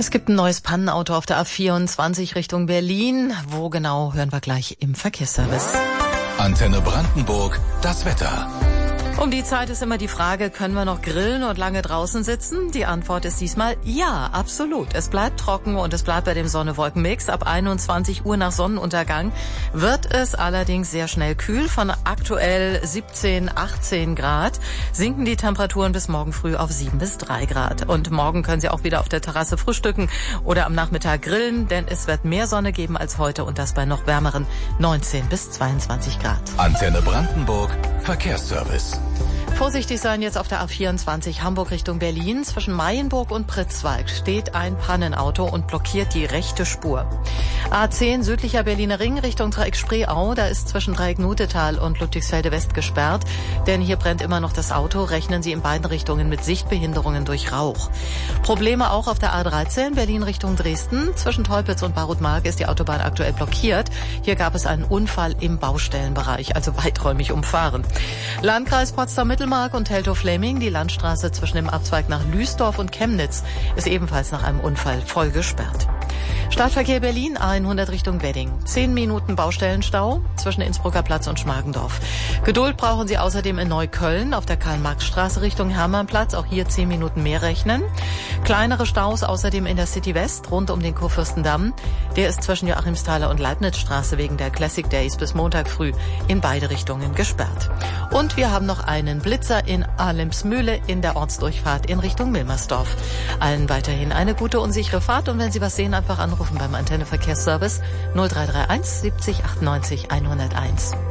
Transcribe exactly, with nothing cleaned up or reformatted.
Es gibt ein neues Pannenauto auf der A vierundzwanzig Richtung Berlin. Wo genau, hören wir gleich im Verkehrsservice. Antenne Brandenburg, das Wetter. Um die Zeit ist immer die Frage, können wir noch grillen und lange draußen sitzen? Die Antwort ist diesmal ja, absolut. Es bleibt trocken und es bleibt bei dem Sonne-Wolken-Mix. Ab einundzwanzig Uhr nach Sonnenuntergang wird es allerdings sehr schnell kühl. Von aktuell siebzehn, achtzehn Grad sinken die Temperaturen bis morgen früh auf sieben bis drei Grad. Und morgen können Sie auch wieder auf der Terrasse frühstücken oder am Nachmittag grillen, denn es wird mehr Sonne geben als heute und das bei noch wärmeren neunzehn bis zweiundzwanzig Grad. Antenne Brandenburg, Verkehrsservice. Vorsichtig sein jetzt auf der A vierundzwanzig Hamburg Richtung Berlin. Zwischen Maienburg und Pritzwalk steht ein Pannenauto und blockiert die rechte Spur. A zehn südlicher Berliner Ring Richtung Dreieck Spreeau. Da ist zwischen Dreieck Nutetal und Ludwigsfelde West gesperrt. Denn hier brennt immer noch das Auto. Rechnen Sie in beiden Richtungen mit Sichtbehinderungen durch Rauch. Probleme auch auf der A dreizehn Berlin Richtung Dresden. Zwischen Teupitz und Barutmark ist die Autobahn aktuell blockiert. Hier gab es einen Unfall im Baustellenbereich, also weiträumig umfahren. Landkreis Potsdam-Mittelmark und Teltow-Fleming, die Landstraße zwischen dem Abzweig nach Lüsdorf und Chemnitz, ist ebenfalls nach einem Unfall voll gesperrt. Stadtverkehr Berlin, A hundert Richtung Wedding. Zehn Minuten Baustellenstau zwischen Innsbrucker Platz und Schmargendorf. Geduld brauchen Sie außerdem in Neukölln auf der Karl-Marx-Straße Richtung Hermannplatz. Auch hier zehn Minuten mehr rechnen. Kleinere Staus außerdem in der City West rund um den Kurfürstendamm. Der ist zwischen Joachimsthaler und Leibnizstraße wegen der Classic Days bis Montag früh in beide Richtungen gesperrt. Und wir haben noch einen Blitzer in Alemsmühle in der Ortsdurchfahrt in Richtung Milmersdorf. Allen weiterhin eine gute und sichere Fahrt und wenn Sie was sehen, einfach anrufen beim Antenne Verkehrsservice null drei drei eins siebzig achtundneunzig hunderteins.